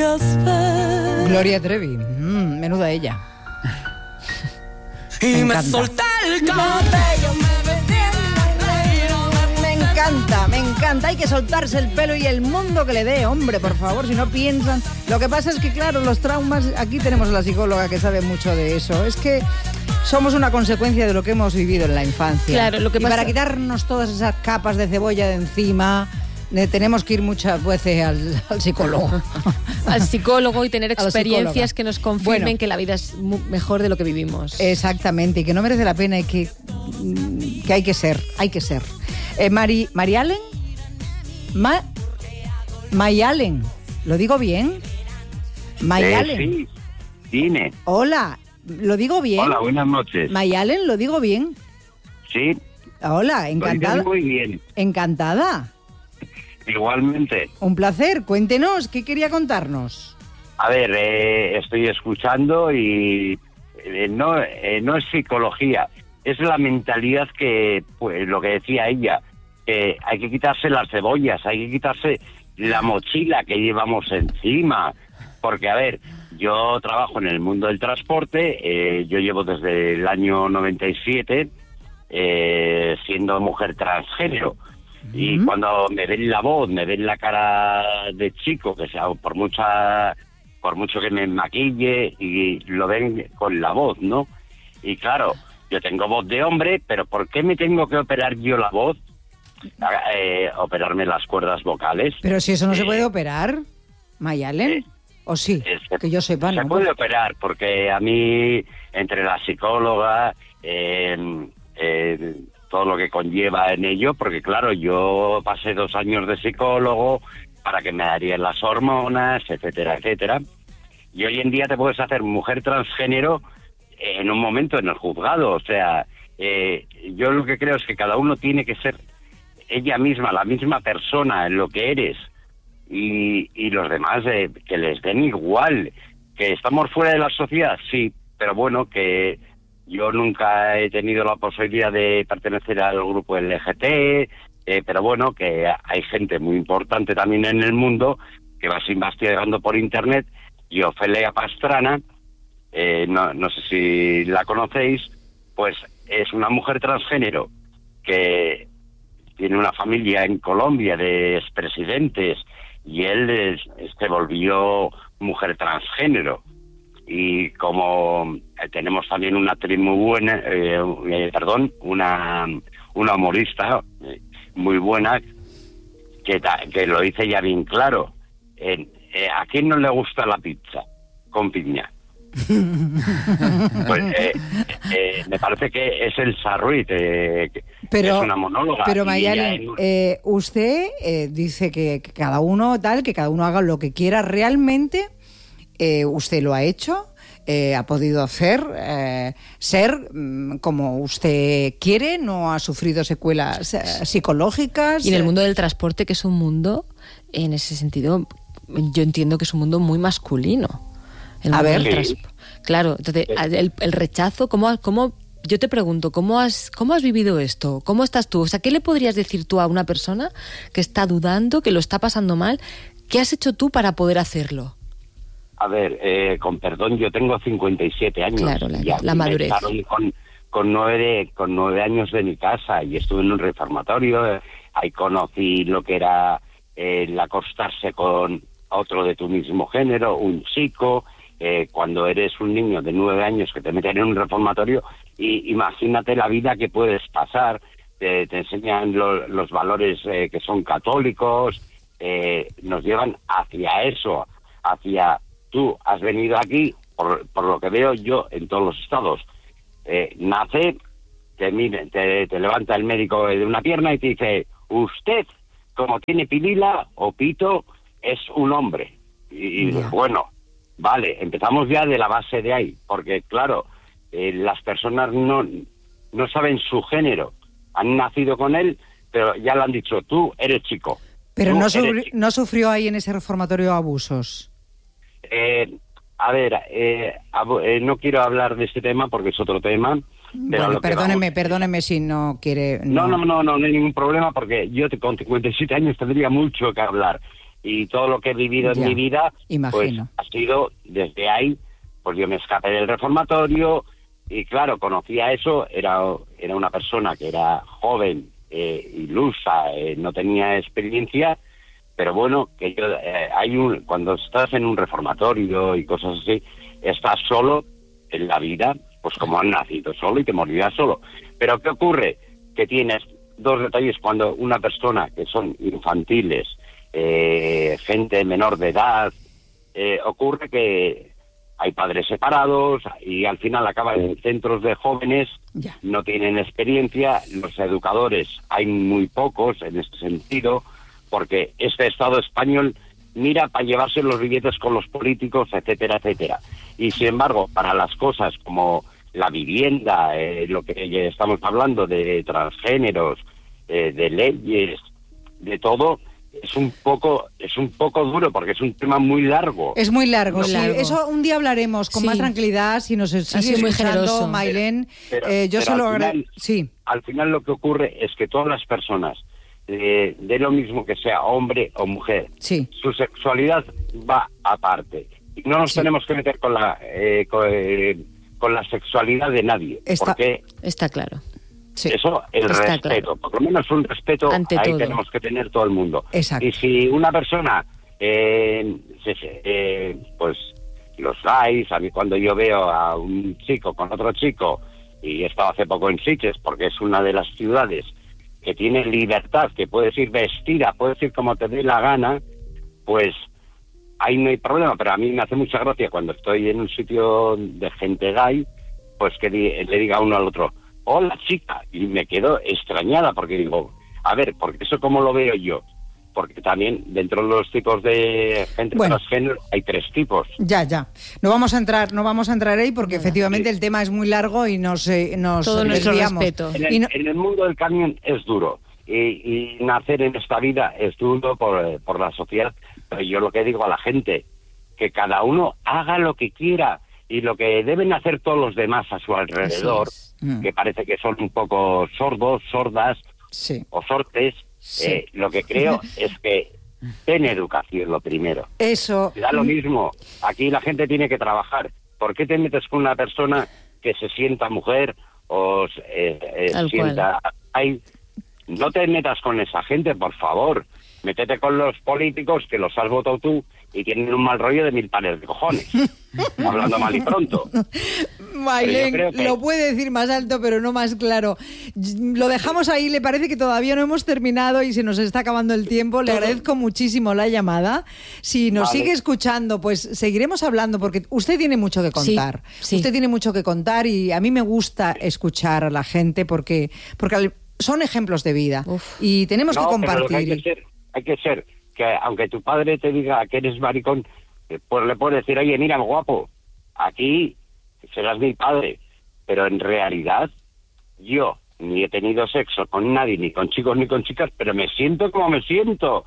Gloria Trevi, menuda ella. Y me solté el cabello, Me encanta, hay que soltarse el pelo y el mundo que le dé, hombre, por favor, si no piensan. Lo que pasa es que, claro, los traumas, aquí tenemos a la psicóloga que sabe mucho de eso, es que somos una consecuencia de lo que hemos vivido en la infancia. Claro, lo que pasa... para quitarnos todas esas capas de cebolla de encima, tenemos que ir muchas veces al psicólogo. Al psicólogo y tener experiencias que nos confirmen que la vida es mejor de lo que vivimos. Exactamente, y que no merece la pena y que hay que ser. ¿Marialen? ¿Mayalen? ¿Lo digo bien? ¿Mayalen? Sí, dime. Hola, ¿lo digo bien? Hola, buenas noches. ¿Mayalen? ¿Lo digo bien? Sí. Hola, encantada. Lo digo muy bien. Encantada. Igualmente. Un placer, cuéntenos, ¿qué quería contarnos? A ver, estoy escuchando y no es psicología, es la mentalidad que, pues lo que decía ella, que hay que quitarse las cebollas, hay que quitarse la mochila que llevamos encima, porque a ver, yo trabajo en el mundo del transporte, yo llevo desde el año 97 siendo mujer transgénero. Y cuando me ven la voz, me ven la cara de chico, que sea por mucho que me maquille, y lo ven con la voz, ¿no? Y claro, yo tengo voz de hombre, pero ¿por qué me tengo que operar yo la voz? Operarme las cuerdas vocales. Pero si eso no se puede operar, Mayalen, ¿o sí? Que yo sepa, ¿no? Se puede operar, porque a mí, entre la psicóloga, todo lo que conlleva en ello, porque claro, yo pasé 2 años de psicólogo para que me darían las hormonas, etcétera, etcétera. Y hoy en día te puedes hacer mujer transgénero en un momento en el juzgado. O sea, yo lo que creo es que cada uno tiene que ser ella misma, la misma persona en lo que eres, y los demás que les den igual. Que estamos fuera de la sociedad, sí, pero bueno, que yo nunca he tenido la posibilidad de pertenecer al grupo LGT, pero bueno, que hay gente muy importante también en el mundo que vas investigando por internet. Y Ofelia Pastrana, no sé si la conocéis, pues es una mujer transgénero que tiene una familia en Colombia de expresidentes, y él se volvió mujer transgénero. Y como tenemos también una actriz muy buena, una humorista muy buena, que lo dice ya bien claro. ¿A quién no le gusta la pizza con piña? Pues me parece que es el Sarruit, pero, es una monóloga. Pero Mayalen, usted dice que cada uno haga lo que quiera realmente. Usted lo ha hecho, ha podido hacer, ser como usted quiere, no ha sufrido secuelas psicológicas. Y en el mundo del transporte, que es un mundo, en ese sentido, yo entiendo que es un mundo muy masculino. A ver, claro, entonces el rechazo, ¿cómo? Yo te pregunto, ¿cómo has vivido esto? ¿Cómo estás tú? O sea, ¿qué le podrías decir tú a una persona que está dudando, que lo está pasando mal? ¿Qué has hecho tú para poder hacerlo? A ver, con perdón, yo tengo 57 años. Claro, la madurez. Con 9 años de mi casa, y estuve en un reformatorio. Ahí conocí lo que era el acostarse con otro de tu mismo género, un chico. Cuando eres un niño de 9 años que te meten en un reformatorio, y imagínate la vida que puedes pasar. Te enseñan los valores que son católicos, nos llevan hacia eso, hacia... Tú has venido aquí, por lo que veo yo en todos los estados, nace, te levanta el médico de una pierna y te dice, usted, como tiene pilila o pito, es un hombre. Y dices, bueno, vale, empezamos ya de la base de ahí, porque claro, las personas no saben su género, han nacido con él, pero ya le han dicho, tú eres chico. Pero no sufrió ahí en ese reformatorio abusos. A ver, no quiero hablar de este tema porque es otro tema. Pero bueno, perdóneme si no quiere... No hay ningún problema, porque yo con 57 años tendría mucho que hablar. y todo lo que he vivido en mi vida, imagino. pues ha sido desde ahí, pues yo me escapé del reformatorio y claro, conocía eso, era una persona que era joven, ilusa, no tenía experiencia, pero bueno, que yo cuando estás en un reformatorio y cosas así, estás solo en la vida, pues como has nacido solo y te morirás solo. Pero ¿qué ocurre? Que tienes dos detalles cuando una persona que son infantiles, gente menor de edad, ocurre que hay padres separados y al final acaban en centros de jóvenes, no tienen experiencia, los educadores hay muy pocos en este sentido, porque este Estado español mira para llevarse los billetes con los políticos, etcétera, etcétera. Y sin embargo, para las cosas como la vivienda, lo que estamos hablando de transgéneros, de leyes, de todo, es un poco duro porque es un tema muy largo. Es muy largo, sí. Eso un día hablaremos con más tranquilidad si nos sigue muy escuchando, generoso. Mailén. Yo se lo agradezco. Sí. Al final lo que ocurre es que todas las personas, de lo mismo que sea hombre o mujer, su sexualidad va aparte. Y no nos tenemos que meter con la sexualidad de nadie. Porque está claro. Eso, el respeto, claro. Por lo menos un respeto ante ahí todo. Tenemos que tener todo el mundo. Exacto. Y si una persona, pues los gays, a mí cuando yo veo a un chico con otro chico, y he estado hace poco en Sitges, porque es una de las ciudades que tiene libertad, que puedes ir vestida, puedes ir como te dé la gana, pues ahí no hay problema. Pero a mí me hace mucha gracia cuando estoy en un sitio de gente gay, pues que le diga uno al otro, hola chica, y me quedo extrañada porque digo, a ver, porque eso cómo lo veo yo, porque también dentro de los tipos de gente transgénero hay 3 tipos. Ya, no vamos a entrar ahí porque efectivamente el tema es muy largo y nos todo nuestro desviamos. respeto. En el mundo del camión es duro y nacer en esta vida es duro por la sociedad, pero yo lo que digo a la gente, que cada uno haga lo que quiera y lo que deben hacer todos los demás a su alrededor, que parece que son un poco sordos, sordas o sortes, lo que creo es que ten educación lo primero. Eso. Da lo mismo, aquí la gente tiene que trabajar. ¿Por qué te metes con una persona que se sienta mujer o sienta... Ay, no te metas con esa gente, por favor. Métete con los políticos que los has votado tú y tienen un mal rollo de 1000 pares de cojones. Hablando mal y pronto. Mailén, lo puede decir más alto, pero no más claro. Lo dejamos ahí, le parece que todavía no hemos terminado y se nos está acabando el tiempo. Le agradezco muchísimo la llamada. Si nos sigue escuchando, pues seguiremos hablando porque usted tiene mucho que contar. Sí. Usted tiene mucho que contar y a mí me gusta escuchar a la gente porque son ejemplos de vida. Y tenemos que compartir. Pero hay que ser que aunque tu padre te diga que eres maricón, pues le puedes decir, oye, mira, guapo, aquí serás mi padre, pero en realidad yo ni he tenido sexo con nadie, ni con chicos ni con chicas, pero me siento como me siento.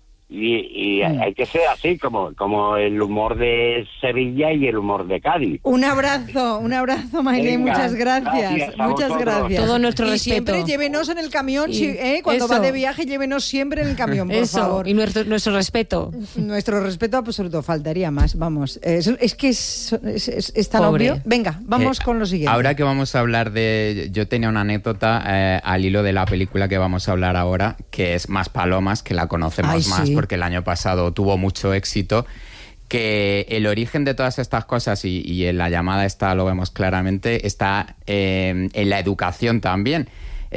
Y hay que ser así, como el humor de Sevilla y el humor de Cádiz. Un abrazo, Mailén, muchas gracias. Muchas gracias. Todo nuestro respeto. Siempre llévenos en el camión, cuando va de viaje, llévenos siempre en el camión, por favor. Y nuestro respeto. Nuestro respeto absoluto, faltaría más, vamos. Es que es tan Pobre. obvio. Venga, vamos con lo siguiente. Ahora que vamos a hablar yo tenía una anécdota al hilo de la película que vamos a hablar ahora, que es Más Palomas, que la conocemos más porque el año pasado tuvo mucho éxito, que el origen de todas estas cosas, y en la llamada lo vemos claramente, está en la educación también.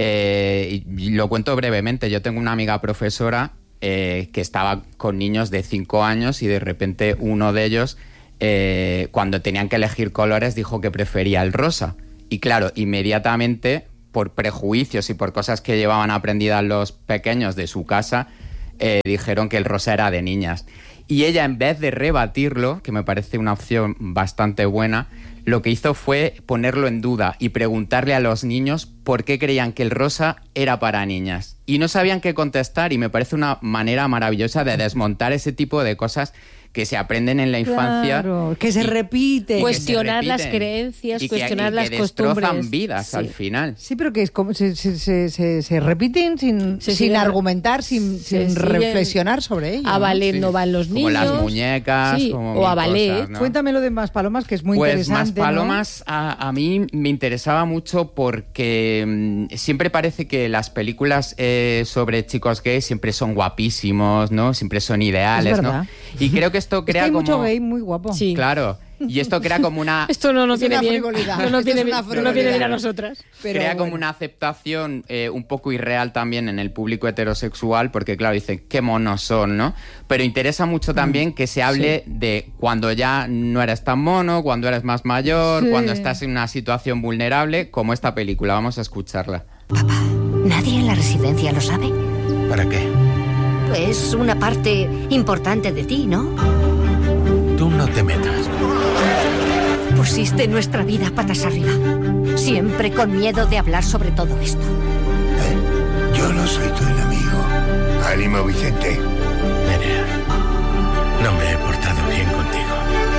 Y lo cuento brevemente. Yo tengo una amiga profesora que estaba con niños de 5 años y de repente uno de ellos, cuando tenían que elegir colores, dijo que prefería el rosa. Y claro, inmediatamente, por prejuicios y por cosas que llevaban aprendidas los pequeños de su casa, dijeron que el rosa era de niñas. Y ella, en vez de rebatirlo, que me parece una opción bastante buena, lo que hizo fue ponerlo en duda y preguntarle a los niños por qué creían que el rosa era para niñas. Y no sabían qué contestar, y me parece una manera maravillosa de desmontar ese tipo de cosas que se aprenden en la infancia. Claro, que se repiten. Cuestionar las creencias, cuestionar las costumbres. Destrozan vidas al final. Sí, pero que es como se repiten sin argumentar, sin reflexionar sobre ello. A ballet no van los niños. Como las muñecas, o a ballet. Cosas, ¿no? Cuéntamelo de Maspalomas, que es muy interesante. Pues Maspalomas, ¿no? a mí me interesaba mucho porque siempre parece que las películas sobre chicos gays siempre son guapísimos, ¿no? Siempre son ideales, ¿no? Y creo que esto crea hay como... mucho gay muy guapo. Sí. Claro. Y esto crea como una... Esto no tiene bien. No tiene bien a nosotras. Pero crea como una aceptación un poco irreal también en el público heterosexual, porque claro, dicen, qué monos son, ¿no? Pero interesa mucho también que se hable de cuando ya no eres tan mono, cuando eres más mayor, cuando estás en una situación vulnerable, como esta película. Vamos a escucharla. Papá, ¿nadie en la residencia lo sabe? ¿Para qué? Es una parte importante de ti, ¿no? Tú no te metas. Pusiste nuestra vida patas arriba. Siempre con miedo de hablar sobre todo esto. Yo no soy tu enemigo. Ánimo, Vicente. Nerea, no me he portado bien contigo.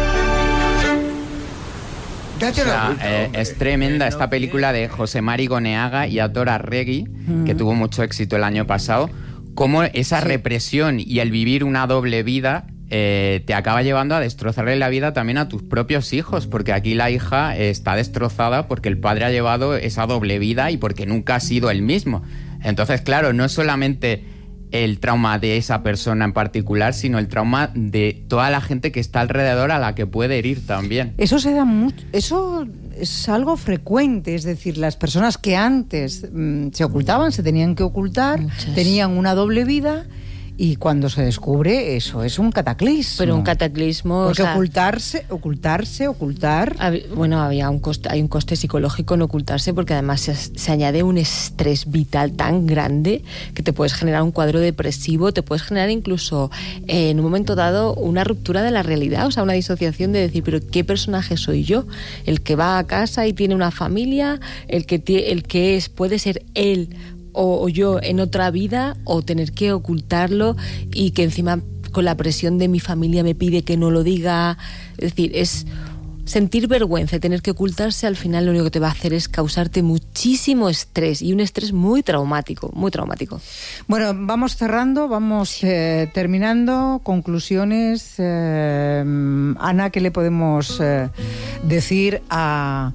Date la vuelta, es tremenda esta película de José Mari Goneaga y Aitor Arregui, que tuvo mucho éxito el año pasado. Cómo esa represión y el vivir una doble vida te acaba llevando a destrozarle la vida también a tus propios hijos, porque aquí la hija está destrozada porque el padre ha llevado esa doble vida y porque nunca ha sido el mismo. Entonces, claro, no es solamente el trauma de esa persona en particular, sino el trauma de toda la gente que está alrededor a la que puede herir también. Eso se da mucho, eso es algo frecuente, es decir, las personas que antes se ocultaban, se tenían que ocultar, tenían una doble vida. Y cuando se descubre, eso es un cataclismo. Pero un cataclismo... Porque ocultar... Hay un coste psicológico en ocultarse, porque además se añade un estrés vital tan grande que te puedes generar un cuadro depresivo, te puedes generar incluso, en un momento dado, una ruptura de la realidad, o sea, una disociación de decir, pero ¿qué personaje soy yo? El que va a casa y tiene una familia, el que puede ser él o yo en otra vida, o tener que ocultarlo y que encima con la presión de mi familia me pide que no lo diga. Es decir, es sentir vergüenza y tener que ocultarse, al final lo único que te va a hacer es causarte muchísimo estrés, y un estrés muy traumático, muy traumático. Bueno, vamos cerrando, vamos terminando. Conclusiones. Ana, ¿qué le podemos decir a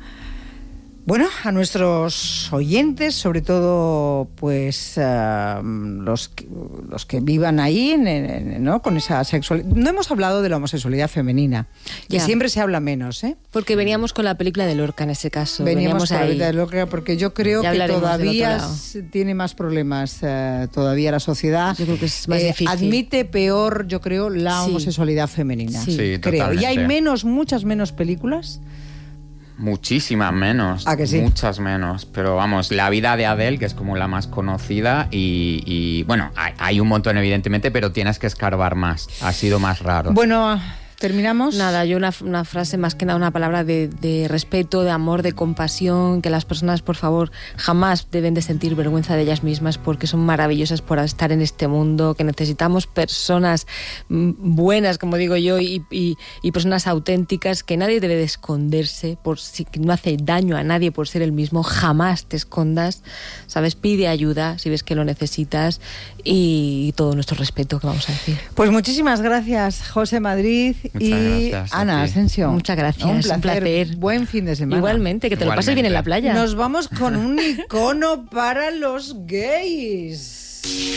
nuestros oyentes, sobre todo pues los que vivan ahí, ¿no? Con esa sexualidad? No hemos hablado de la homosexualidad femenina, que siempre se habla menos, ¿eh? Porque veníamos con la película de Lorca en ese caso. Veníamos con la ahí. película de Lorca, porque yo creo que todavía tiene más problemas, todavía la sociedad. Yo creo que es más difícil. Admite peor, yo creo, la homosexualidad femenina. Sí, creo. totalmente. Y hay muchas menos películas. Muchísimas menos. ¿A que sí? Muchas menos. Pero vamos, La vida de Adele, que es como la más conocida, y bueno, hay un montón evidentemente, pero tienes que escarbar más. Ha sido más raro. Bueno, ¿terminamos? Nada, yo una frase, más que nada una palabra de respeto, de amor, de compasión, que las personas, por favor, jamás deben de sentir vergüenza de ellas mismas, porque son maravillosas por estar en este mundo, que necesitamos personas buenas, como digo yo, y personas auténticas, que nadie debe de esconderse, que no hace daño a nadie por ser el mismo. Jamás te escondas, ¿sabes? Pide ayuda si ves que lo necesitas, y todo nuestro respeto, que vamos a decir. Pues muchísimas gracias, José Madrid. Y Ana Asensio. Muchas gracias, un placer. Buen fin de semana. Igualmente, que te lo pases bien en la playa. Nos vamos con un icono para los gays.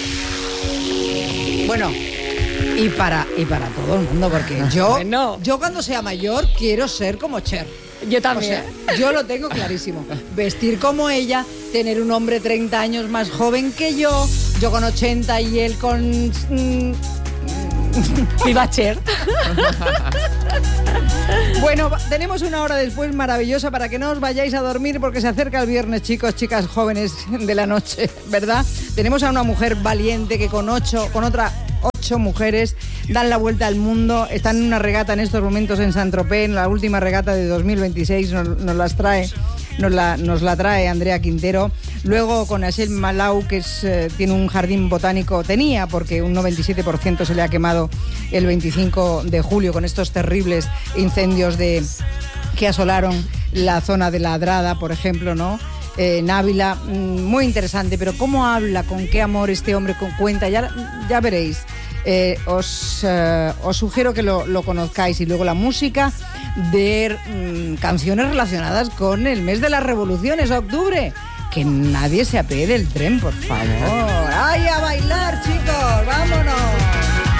Bueno, y para todo el mundo, porque yo cuando sea mayor quiero ser como Cher. Yo también. O sea, yo lo tengo clarísimo. Vestir como ella, tener un hombre 30 años más joven que yo con 80 y él con... ¡Viva Cher! Bueno, tenemos una hora después maravillosa para que no os vayáis a dormir, porque se acerca el viernes, chicos, chicas jóvenes de la noche, ¿verdad? Tenemos a una mujer valiente que con otras 8 mujeres dan la vuelta al mundo. Están en una regata en estos momentos en Saint-Tropez, en la última regata de 2026, nos las trae nos la trae Andrea Quintero. Luego con Achel Malau, que tiene un jardín botánico, tenía, porque un 97% se le ha quemado el 25 de julio con estos terribles incendios que asolaron la zona de la Adrada, por ejemplo, ¿no? Návila, muy interesante, pero cómo habla, con qué amor este hombre cuenta, ya veréis. Os sugiero que lo conozcáis. Y luego la música de canciones relacionadas con el mes de las revoluciones, octubre. Que nadie se apee del tren, por favor.